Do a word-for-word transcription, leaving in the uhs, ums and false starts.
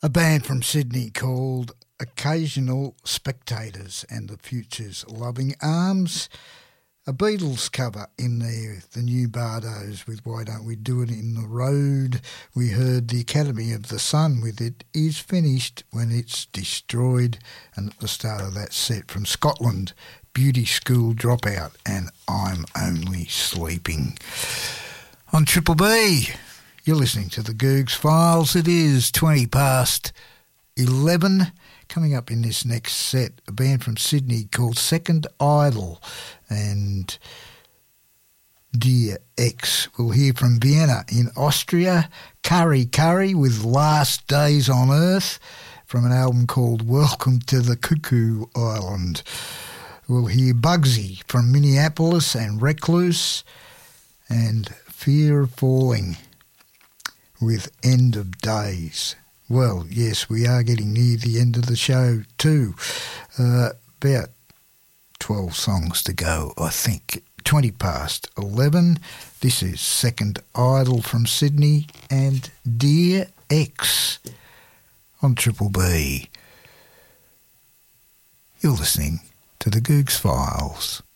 A band from Sydney called Occasional Spectators and the Future's Loving Arms. A Beatles cover in there, the new Bardos with Why Don't We Do It in the Road. We heard the Academy of the Sun with It Is Finished When It's Destroyed. And at the start of that set from Scotland, Beauty School Dropout and I'm Only Sleeping. On Triple B, you're listening to the Googs Files. It is twenty past eleven. Coming up in this next set, a band from Sydney called Second Idol and Dear X. We'll hear from Vienna in Austria, Curry Curry with Last Days on Earth from an album called Welcome to the Cuckoo Island. We'll hear Bugsy from Minneapolis and Recluse and Fear of Falling with End of Days. Well, yes, we are getting near the end of the show too. Uh, about twelve songs to go, I think. twenty past eleven. This is Second Idol from Sydney and Dear X on Triple B. You're listening to the Googs Files.